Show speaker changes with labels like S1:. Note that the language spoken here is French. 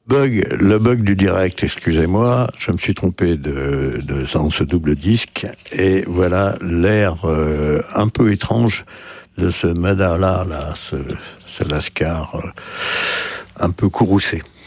S1: le bug du direct, excusez-moi, je me suis trompé de dans ce double disque, et voilà l'air un peu étrange de ce Madala, là, ce Lascar un peu courroucé.